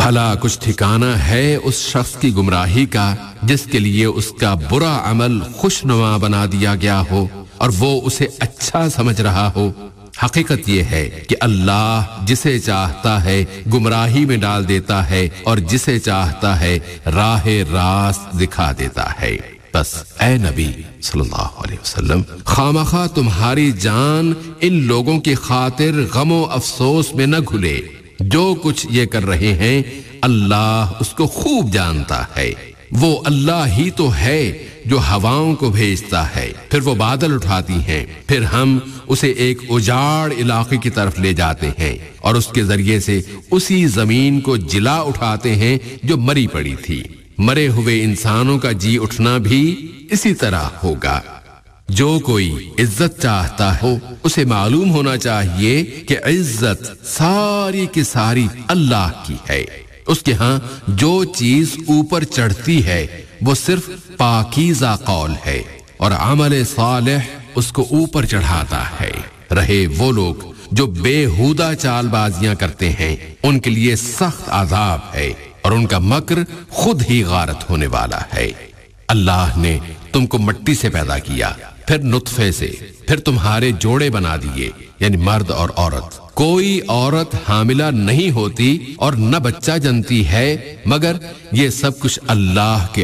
بھلا کچھ ٹھکانہ ہے اس شخص کی گمراہی کا جس کے لیے اس کا برا عمل خوشنما بنا دیا گیا ہو اور وہ اسے اچھا سمجھ رہا ہو۔ حقیقت یہ ہے کہ اللہ جسے چاہتا ہے گمراہی میں ڈال دیتا ہے اور جسے چاہتا ہے راہ راست دکھا دیتا ہے۔ بس اے نبی صلی اللہ علیہ وسلم، خامخواہ تمہاری جان ان لوگوں کی خاطر غم و افسوس میں نہ گھلے۔ جو کچھ یہ کر رہے ہیں اللہ اس کو خوب جانتا ہے۔ وہ اللہ ہی تو ہے جو ہواؤں کو بھیجتا ہے، پھر وہ بادل اٹھاتی ہیں، پھر ہم اسے ایک اجاڑ علاقے کی طرف لے جاتے ہیں اور اس کے ذریعے سے اسی زمین کو جلا اٹھاتے ہیں جو مری پڑی تھی۔ مرے ہوئے انسانوں کا جی اٹھنا بھی اسی طرح ہوگا۔ جو کوئی عزت چاہتا ہو اسے معلوم ہونا چاہیے کہ عزت ساری کی ساری اللہ کی ہے۔ اس کے ہاں جو چیز اوپر چڑھتی ہے وہ صرف پاکیزہ قول ہے اور عمل صالح اس کو اوپر چڑھاتا ہے۔ رہے وہ لوگ جو بےہودہ چال بازیاں کرتے ہیں ان کے لیے سخت عذاب ہے اور ان کا مکر خود ہی غارت ہونے والا ہے۔ اللہ نے تم کو مٹی سے پیدا کیا، پھر نطفے سے، پھر تمہارے جوڑے بنا دیے، یعنی مرد اور عورت۔ کوئی عورت حاملہ نہیں ہوتی اور نہ بچہ جنتی ہے مگر یہ سب کچھ اللہ کے